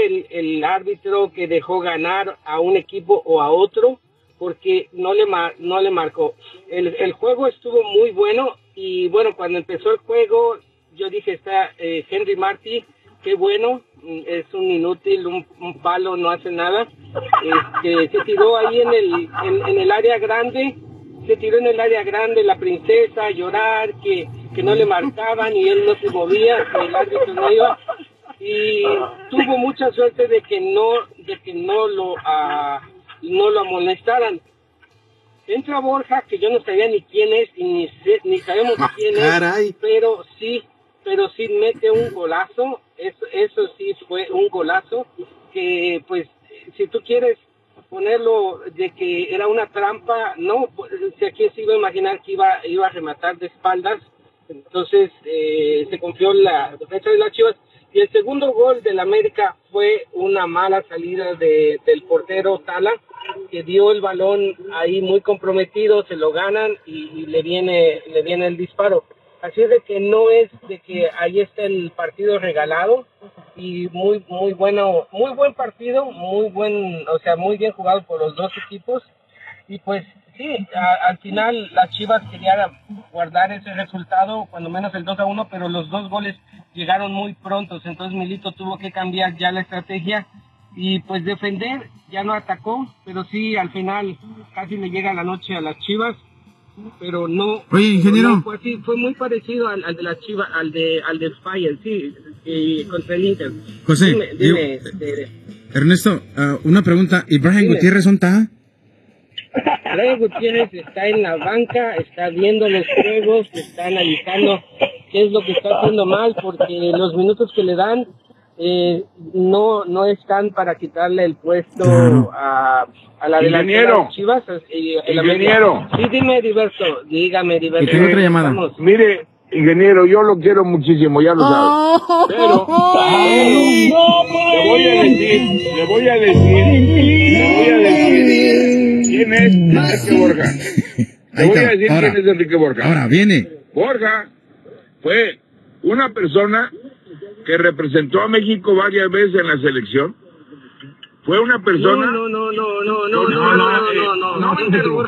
el árbitro que dejó ganar a un equipo o a otro, porque no le marcó. El juego estuvo muy bueno, y bueno, cuando empezó el juego, yo dije, está Henry Martin, qué bueno, es un inútil, un palo, no hace nada. Se tiró ahí en el área grande, la princesa, a llorar, que no le marcaban y él no se movía, que el árbitro no iba, y tuvo mucha suerte de que no lo amonestaran. Entra Borja, que yo no sabía ni quién es, y ni sabemos quién es, pero sí mete un golazo. Eso sí fue un golazo, que pues si tú quieres ponerlo de que era una trampa, no, si aquí se iba a imaginar que iba a rematar de espaldas. Entonces se confió en la defensa de las Chivas, y el segundo gol del América fue una mala salida del portero Tala, que dio el balón ahí muy comprometido, se lo ganan y le viene el disparo. Así es de que no es de que ahí está el partido regalado, y muy buen partido, muy bien jugado por los dos equipos. Y pues sí, al final las Chivas querían guardar ese resultado, cuando menos el 2-1, pero los dos goles llegaron muy prontos, entonces Milito tuvo que cambiar ya la estrategia y pues defender, ya no atacó, pero sí, al final casi le llega la noche a las Chivas, pero no. Oye, ingeniero. No, fue así, fue muy parecido al de las Chivas, al de Fire, sí, contra el Inter. José, dime, Ernesto, una pregunta, ¿y Brian Gutiérrez dónde está? Brian Gutiérrez está en la banca, está viendo los juegos, está analizando qué es lo que está haciendo mal, porque los minutos que le dan no están para quitarle el puesto a la delantera de Chivas. Ingeniero. Sí, dime, Heriberto. Dígame, Heriberto. Y tengo otra llamada. Mire, ingeniero, yo lo quiero muchísimo, ya lo sabe. Pero le voy a decir quién es Enrique Borja. Le voy a decir quién es Enrique Borja. Ahora viene. Borja fue una persona que representó a México varias veces en la selección. Fue una persona... No me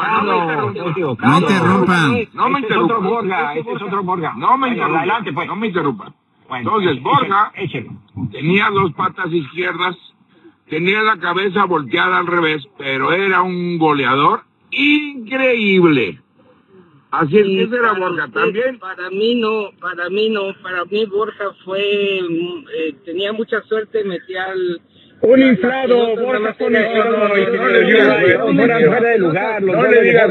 interrumpan. Ese es otro Borja. No me interrumpan. Adelante, pues. No me interrumpan. Bueno, entonces, Borja tenía dos patas izquierdas, tenía la cabeza volteada al revés, pero era un goleador increíble. Así es que ese era Borja también. Para mí Borja fue, tenía mucha suerte, metía un inflado, Borja fue un inflado, fuera de lugar, no le digas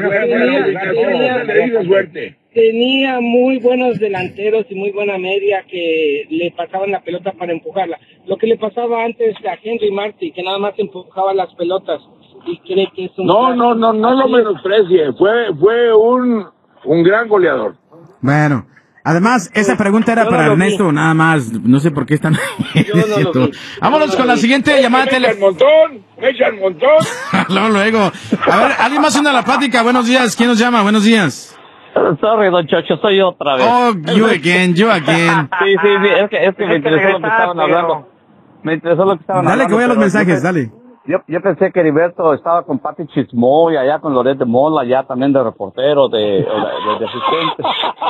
suerte. Tenía muy buenos delanteros y muy buena media que le pasaban la pelota para empujarla. Lo que le pasaba antes a Henry Martin, que nada más empujaba las pelotas, y cree que es un... No lo menosprecie, fue un gran goleador. Bueno, además, esa pregunta era para Ernesto, nada más. No sé por qué están... Vámonos con la siguiente llamada telefónica. Me echan montón. Luego. A ver, alguien más una la plática. Buenos días. ¿Quién nos llama? Buenos días. Sorry, don Chocho, soy yo otra vez. Oh, you again. Sí, es que me interesó lo que estaban hablando. Dale, que voy a los mensajes, dale. Yo pensé que Heriberto estaba con Pati Chismoy, allá con Loret de Mola, allá también de reportero, de asistente.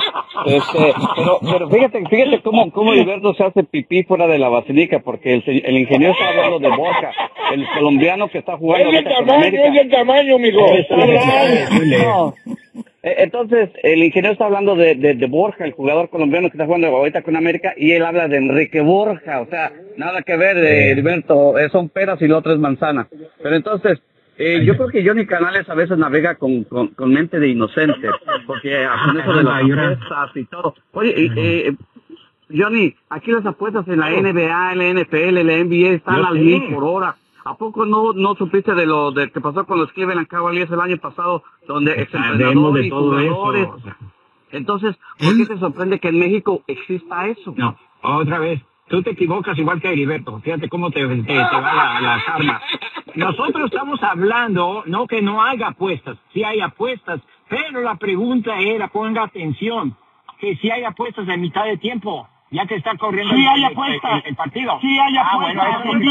Pero fíjate cómo Heriberto se hace pipí fuera de la basílica, porque el ingeniero está hablando de Borja, el colombiano que está jugando. Es el tamaño, mijo. No. Entonces, el ingeniero está hablando de Borja, el jugador colombiano que está jugando ahorita con América, y él habla de Enrique Borja, o sea, nada que ver de Heriberto, son peras y lo otro es manzana. Pero entonces, yo creo que Johnny Canales a veces navega con mente de inocente, porque con eso de las apuestas y todo. Oye, Johnny, aquí las apuestas en la NBA, la NFL, la NBA están al 1000 por hora. ¿A poco no supiste de lo que pasó con los Cleveland Cavaliers el año pasado, donde exentrenadores y jugadores? Entonces, ¿por qué te sorprende que en México exista eso? No, otra vez, tú te equivocas igual que Heriberto. Fíjate cómo te va las armas. Nosotros estamos hablando, no que no haya apuestas, sí hay apuestas, pero la pregunta era, ponga atención, que si hay apuestas en mitad de tiempo, ya que está corriendo sí hay apuestas. El partido. Sí hay apuestas. Bueno,